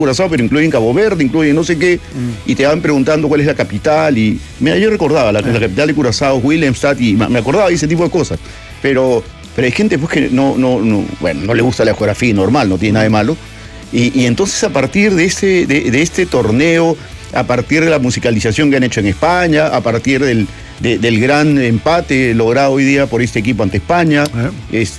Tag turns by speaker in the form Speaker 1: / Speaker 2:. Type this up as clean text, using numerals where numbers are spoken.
Speaker 1: Curazao, pero incluyen Cabo Verde, incluyen no sé qué, y te van preguntando cuál es la capital. Y mira, yo recordaba la capital de Curazao, Willemstad, y me acordaba de ese tipo de cosas. Pero hay gente pues, que no le gusta la geografía, normal, no tiene nada de malo. Y entonces, a partir de este torneo, a partir de la musicalización que han hecho en España, a partir del gran empate logrado hoy día por este equipo ante España,